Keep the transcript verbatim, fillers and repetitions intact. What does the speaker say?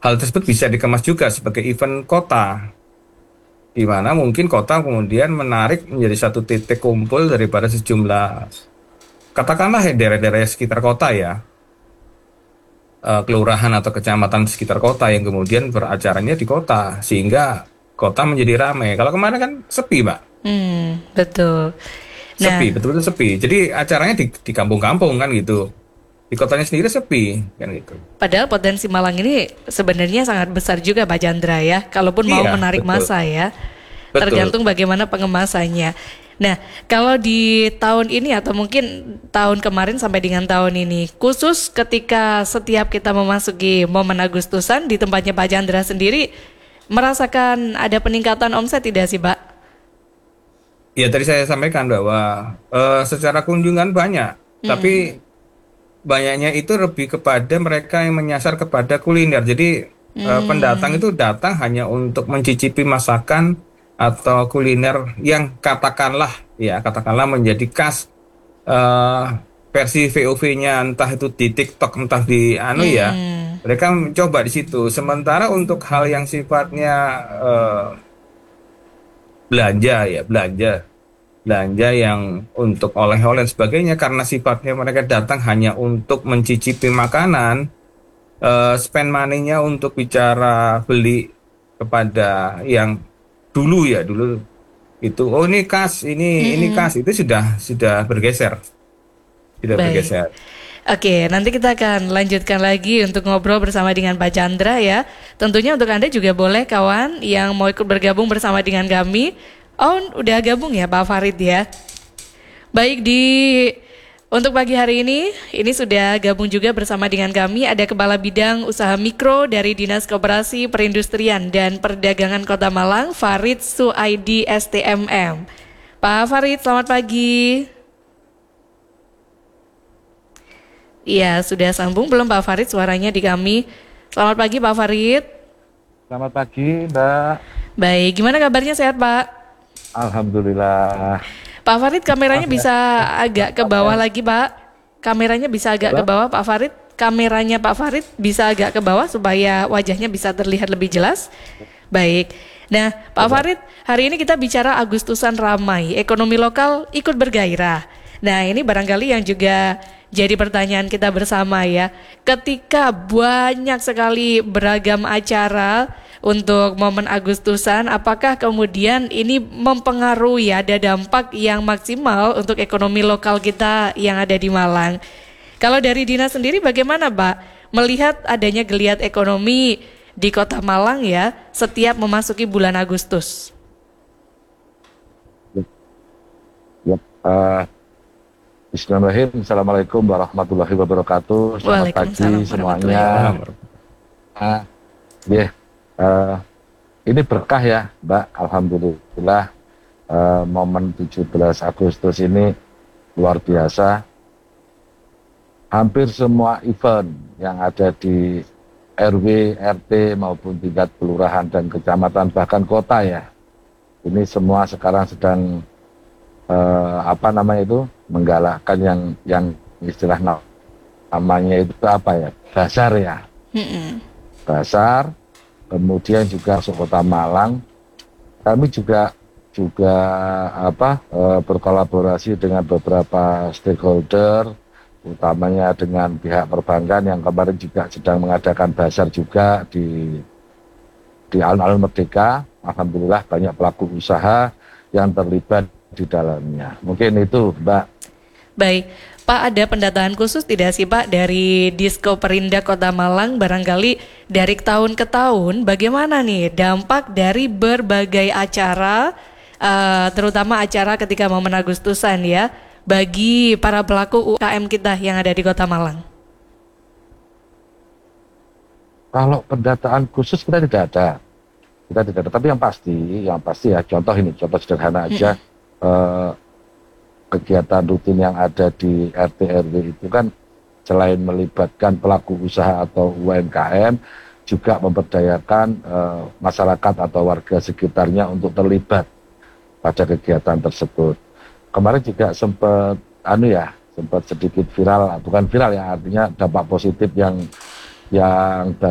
hal tersebut bisa dikemas juga sebagai event kota, di mana mungkin kota kemudian menarik menjadi satu titik kumpul daripada sejumlah, katakanlah ya, daerah-daerah sekitar kota ya, eh, kelurahan atau kecamatan sekitar kota yang kemudian beracaranya di kota, sehingga kota menjadi ramai. Kalau kemarin kan sepi, Mbak. Hmm, betul. Sepi, Nah, betul-betul sepi. Jadi acaranya di, di kampung-kampung kan gitu. Di kotanya sendiri sepi kan gitu. padahal potensi Malang ini sebenarnya sangat besar juga Pak Chandra ya, kalaupun mau Iya, menarik betul. massa ya. Betul. Tergantung bagaimana pengemasannya. Nah, kalau di tahun ini atau mungkin tahun kemarin sampai dengan tahun ini, khusus ketika setiap kita memasuki momen Agustusan di tempatnya Pak Chandra sendiri, merasakan ada peningkatan omset tidak sih, Pak? Ya tadi saya sampaikan bahwa eh, secara kunjungan banyak, Mm-mm. tapi banyaknya itu lebih kepada mereka yang menyasar kepada kuliner. Jadi eh, pendatang Hmm. itu datang hanya untuk mencicipi masakan atau kuliner yang katakanlah ya katakanlah menjadi khas, eh, versi V O V-nya, entah itu di TikTok entah di anu ya. Hmm. Mereka mencoba di situ. Sementara untuk hal yang sifatnya eh, belanja ya belanja belanja yang untuk oleh-oleh dan sebagainya, karena sifatnya mereka datang hanya untuk mencicipi makanan, eh, spend money-nya untuk bicara beli kepada yang dulu ya dulu itu, oh ini kas, ini ini Mm-mm. kas, itu sudah sudah bergeser, sudah Baik. bergeser. Oke, nanti kita akan lanjutkan lagi untuk ngobrol bersama dengan Pak Chandra ya. Tentunya untuk Anda juga boleh kawan yang mau ikut bergabung bersama dengan kami. Oh, udah gabung ya Pak Farid ya. Baik, di untuk pagi hari ini, ini sudah gabung juga bersama dengan kami ada Kepala Bidang Usaha Mikro dari Dinas Koperasi Perindustrian dan Perdagangan Kota Malang, Farid Suaidi S T M M. Pak Farid, selamat pagi. Iya, sudah sambung belum Pak Farid suaranya di kami? Selamat pagi Pak Farid. Selamat pagi, Mbak. Baik, gimana kabarnya, sehat Pak? Alhamdulillah. Pak Farid, kameranya Maaf ya, bisa agak ke bawah capek. lagi Pak. Kameranya bisa agak ke Halo? bawah Pak Farid. Kameranya Pak Farid bisa agak ke bawah supaya wajahnya bisa terlihat lebih jelas. Baik. Nah, Pak Coba. Farid, hari ini kita bicara Agustusan ramai, ekonomi lokal ikut bergairah. Nah, ini barangkali yang juga jadi pertanyaan kita bersama ya. Ketika banyak sekali beragam acara untuk momen Agustusan, apakah kemudian ini mempengaruhi, ada dampak yang maksimal untuk ekonomi lokal kita yang ada di Malang? Kalau dari Dinas sendiri bagaimana, Pak? Melihat adanya geliat ekonomi di Kota Malang ya, setiap memasuki bulan Agustus. Ya, eh, Bismillahirrahmanirrahim. Assalamualaikum warahmatullahi wabarakatuh. Selamat pagi Waalaikumsalam warahmatullahi semuanya. wabarakatuh. Ah, ya, eh, ini berkah ya, Mbak. Alhamdulillah, eh, momen tujuh belas Agustus ini luar biasa. Hampir semua event yang ada di R W, R T maupun tingkat kelurahan dan kecamatan bahkan kota ya, ini semua sekarang sedang eh, apa namanya itu menggalakkan yang yang istilah na- namanya itu apa ya, basar ya, Mm-mm. basar. Kemudian juga masuk Kota Malang, kami juga juga apa eh, berkolaborasi dengan beberapa stakeholder, utamanya dengan pihak perbankan yang kemarin juga sedang mengadakan basar juga di di Alun-Alun Merdeka. Alhamdulillah banyak pelaku usaha yang terlibat di dalamnya. Mungkin itu, Mbak. Baik, Pak, ada pendataan khusus tidak sih Pak dari Disko Perindak Kota Malang, barangkali dari tahun ke tahun bagaimana nih dampak dari berbagai acara, eh, terutama acara ketika momen Agustusan ya, bagi para pelaku U K M kita yang ada di Kota Malang? Kalau pendataan khusus kita tidak ada, kita tidak ada. Tapi yang pasti, yang pasti ya, contoh ini, contoh sederhana aja, eh, kegiatan rutin yang ada di R T R W itu kan selain melibatkan pelaku usaha atau U M K M, juga memberdayakan eh, masyarakat atau warga sekitarnya untuk terlibat pada kegiatan tersebut. Kemarin juga sempat, anu ya, sempat sedikit viral, bukan viral ya, artinya dampak positif yang yang